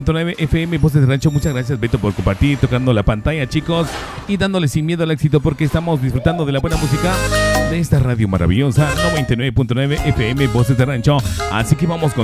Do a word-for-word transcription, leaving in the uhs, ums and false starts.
nueve F M Voces de Rancho. Muchas gracias, Beto, por compartir, tocando la pantalla, chicos, y dándole sin miedo al éxito, porque estamos disfrutando de la buena música de esta radio maravillosa, noventa y nueve punto nueve F M Voces de Rancho. Así que vamos con